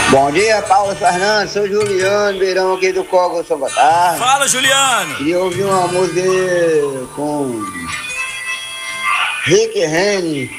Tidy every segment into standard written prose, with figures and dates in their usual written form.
Bom dia, Paulo Fernandes, sou Juliano, beirão aqui do Código São Gotardo. Fala, Juliano! Queria ouvir uma música com Rick Renner.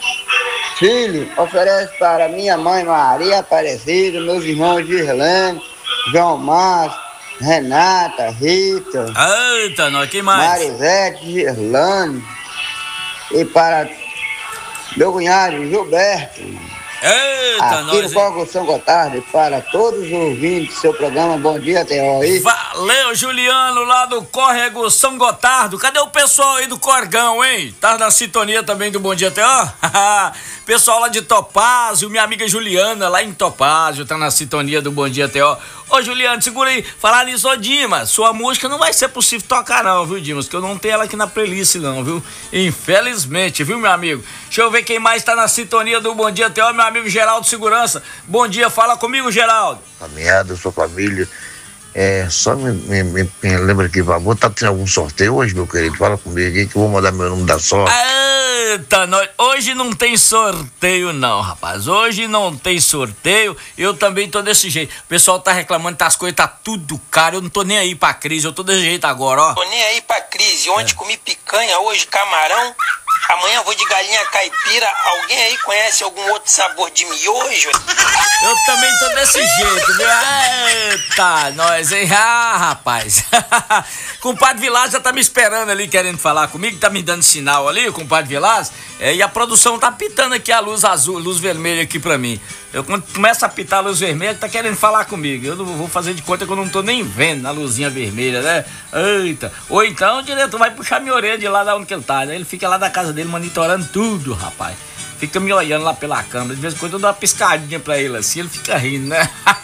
Filho, oferece para minha mãe Maria Aparecida, meus irmãos Girlene, João Márcio, Renata, Rita. Eita, nós, quem mais? Marisete, Girlane. E para meu cunhado Gilberto. Eita, aqui nós, no Código São Gotardo, para todos os ouvintes do seu programa, bom dia, Teó aí. Valeu, Juliano, lá do Córrego São Gotardo. Cadê o pessoal aí do Corgão, hein? Tá na sintonia também do Bom Dia, Teó? Pessoal lá de Topázio, minha amiga Juliana, lá em Topázio, tá na sintonia do Bom Dia, Teó. Ô, Juliano, segura aí. Falar nisso, ô, Dimas, sua música não vai ser possível tocar não, viu, Dimas? Que eu não tenho ela aqui na playlist não, viu? Infelizmente, viu, meu amigo? Deixa eu ver quem mais tá na sintonia do Bom Dia, Teó, meu amigo Geraldo Segurança. Bom dia, fala comigo, Geraldo. Caminhada, sua família. Só me lembra aqui, por favor, tá tendo algum sorteio hoje, meu querido? Fala comigo aqui que eu vou mandar meu nome da sorte. Eita, hoje não tem sorteio não, rapaz. Hoje não tem sorteio. Eu também tô desse jeito. O pessoal tá reclamando que as coisas tá tudo caro. Eu não tô nem aí pra crise. Eu tô desse jeito agora, ó. Tô nem aí pra crise. Ontem comi picanha, hoje camarão. Amanhã vou de galinha caipira. Alguém aí conhece algum outro sabor de miojo? Eu também tô desse jeito, viu? Eita, nós, hein? Ah, rapaz. Compadre Vilas já tá me esperando ali, querendo falar comigo. Tá me dando sinal ali, o compadre Vilas. E a produção tá pitando aqui a luz azul, luz vermelha aqui pra mim. Eu, quando começa a pitar a luz vermelha, tá querendo falar comigo. Eu não vou fazer de conta que eu não tô nem vendo a luzinha vermelha, né? Eita. Ou então o diretor vai puxar minha orelha de lá da onde que ele tá, né? Ele fica lá da casa dele monitorando tudo, rapaz. Fica me olhando lá pela câmera. De vez em quando eu dou uma piscadinha pra ele assim, ele fica rindo, né?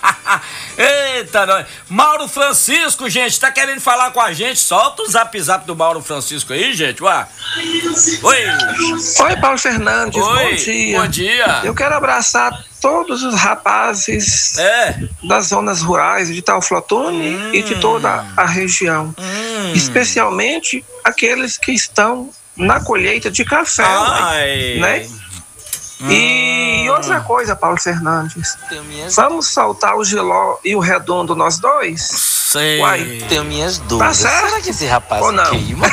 Eita, nós. Mauro Francisco, gente, tá querendo falar com a gente? Solta o zap do Mauro Francisco aí, gente, ué. Oi. Oi, Paulo Fernandes, Oi, bom dia. Bom dia. Eu quero abraçar todos os rapazes das zonas rurais de Teoflotone e de toda a região. Especialmente aqueles que estão na colheita de café, né? E outra coisa, Paulo Fernandes, vamos soltar o Giló e o Redondo nós dois? Sei. Uai, tenho minhas dúvidas. Tá certo? Será que esse rapaz ou não? queima?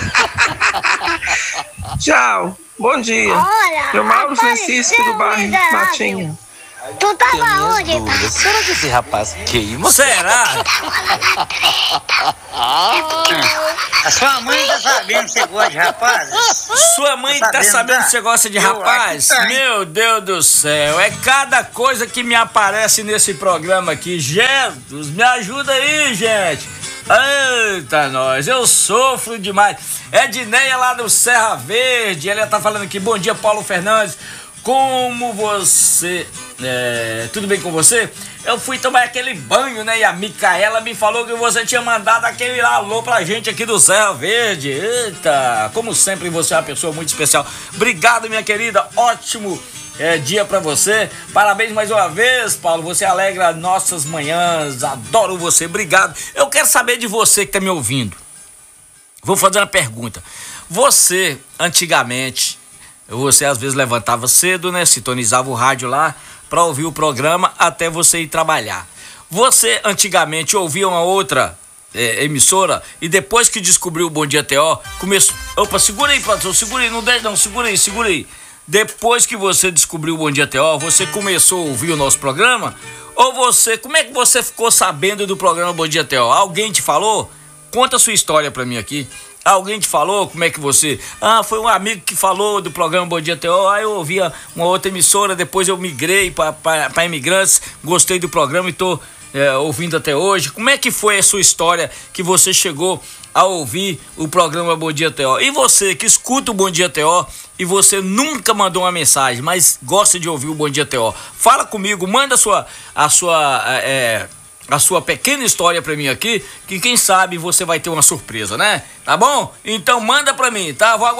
Tchau, bom dia. Olha, meu Mauro Francisco do bairro Matinha. Tu tava onde, dúvidas. Será que esse rapaz queima? Será? A sua mãe tá sabendo que você gosta de rapazes? Sua mãe tá sabendo que você gosta de rapaz? Meu Deus do céu, é cada coisa que me aparece nesse programa aqui. Jesus, me ajuda aí, gente. Eita, nós, eu sofro demais. Edneia lá do Serra Verde, ela tá falando aqui, bom dia, Paulo Fernandes. Como você... tudo bem com você? Eu fui tomar aquele banho, né? E a Micaela me falou que você tinha mandado aquele alô pra gente aqui do Serra Verde. Eita, como sempre você é uma pessoa muito especial. Obrigado, minha querida, ótimo dia pra você. Parabéns mais uma vez, Paulo, você alegra nossas manhãs. Adoro você, obrigado. Eu quero saber de você que tá me ouvindo. Vou fazer uma pergunta. Você, antigamente... Você às vezes levantava cedo, né? Sintonizava o rádio lá para ouvir o programa até você ir trabalhar. Você antigamente ouvia uma outra emissora e depois que descobriu o Bom Dia Teó, começou... Opa, segura aí, produção, segura aí, não deixa não, segura aí. Depois que você descobriu o Bom Dia Teó, você começou a ouvir o nosso programa? Ou você, como é que você ficou sabendo do programa Bom Dia Teó? Alguém te falou? Conta a sua história pra mim aqui. Alguém te falou como é que você... foi um amigo que falou do programa Bom Dia Teó. Aí eu ouvia uma outra emissora, depois eu migrei para Imigrantes, gostei do programa e tô ouvindo até hoje. Como é que foi a sua história que você chegou a ouvir o programa Bom Dia Teó? E você que escuta o Bom Dia Teó e você nunca mandou uma mensagem, mas gosta de ouvir o Bom Dia Teó, fala comigo, manda a sua pequena história pra mim aqui, que quem sabe você vai ter uma surpresa, né? Tá bom? Então manda pra mim, tá? Vou aguardar.